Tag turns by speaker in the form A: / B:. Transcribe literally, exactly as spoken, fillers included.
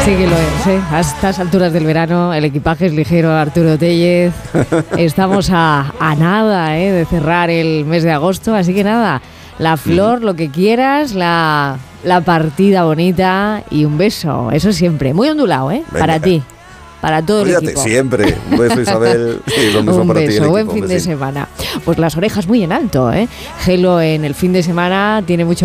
A: Sí que lo es, ¿eh? A estas alturas del verano el equipaje es ligero, Arturo Tellez. Estamos a, a nada, ¿eh? De cerrar el mes de agosto, así que nada, la flor, lo que quieras, la, la partida bonita y un beso, eso siempre. Muy ondulado, ¿eh?
B: Venga.
A: Para ti. Para todo el
B: Cuídate,
A: equipo.
B: siempre. Un beso, Isabel. Sí, un beso
A: un
B: para ti y el
A: beso, buen
B: equipo,
A: fin
B: un
A: de
B: besín.
A: semana. Pues las orejas muy en alto, ¿eh? Gelo en el fin de semana tiene mucho